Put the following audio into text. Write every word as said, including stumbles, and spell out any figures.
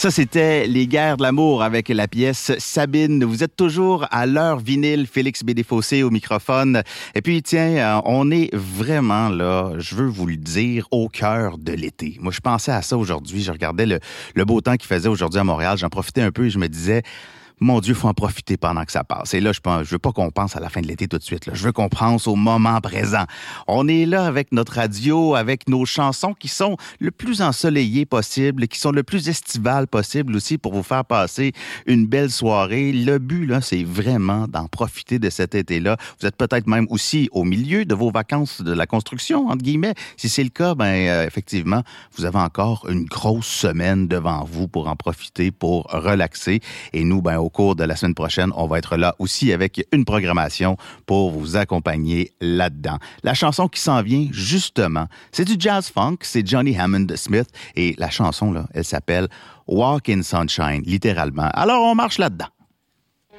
Ça, c'était Les Guerres de l'amour avec la pièce Sabine. Vous êtes toujours à l'heure vinyle, Félix Bédéfossé au microphone. Et puis, tiens, on est vraiment là, je veux vous le dire, au cœur de l'été. Moi, je pensais à ça aujourd'hui. Je regardais le, le beau temps qu'il faisait aujourd'hui à Montréal. J'en profitais un peu et je me disais... Mon Dieu, il faut en profiter pendant que ça passe. Et là, je ne veux pas qu'on pense à la fin de l'été tout de suite. Là. Je veux qu'on pense au moment présent. On est là avec notre radio, avec nos chansons qui sont le plus ensoleillées possible, qui sont le plus estivales possible aussi pour vous faire passer une belle soirée. Le but, là, c'est vraiment d'en profiter de cet été-là. Vous êtes peut-être même aussi au milieu de vos vacances de la construction, entre guillemets. Si c'est le cas, ben euh, effectivement, vous avez encore une grosse semaine devant vous pour en profiter, pour relaxer. Et nous, ben au cours de la semaine prochaine, on va être là aussi avec une programmation pour vous accompagner là-dedans. La chanson qui s'en vient, justement, c'est du jazz funk, c'est Johnny Hammond Smith et la chanson, là, elle s'appelle Walk in Sunshine, littéralement. Alors, on marche là-dedans.